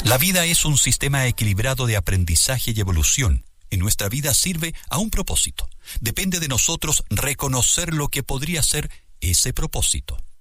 La vida es un sistema equilibrado de aprendizaje y evolución. En nuestra vida sirve a un propósito. Depende de nosotros reconocer lo que podría ser ese propósito.